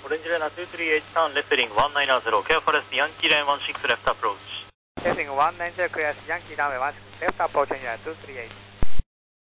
Orange Liner 238, turn left heading 190, clear for Yankee Lane 16 left approach. Heading 190, clear Yankee runway 16 left approach, 238.